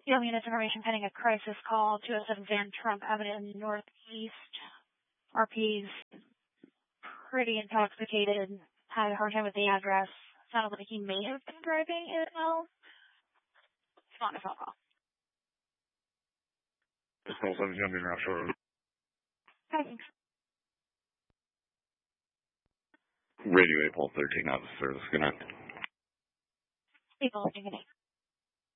Yale units information pending a crisis call, 207 Van Trump Avenue Northeast. RP's pretty intoxicated, had a hard time with the address. Sounded like he may have been driving as well. It's not a phone call. This call 17 on the International Road. Okay, thanks. Radio 8 Pulse 13 out of service. Good night. People, good night.